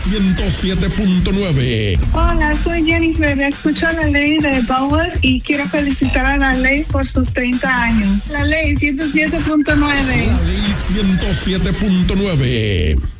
107.9. Hola, soy Jennifer. Escucho la ley de Bauer y quiero felicitar a la ley por sus 30 años. La ley 107.9. La ley 107.9.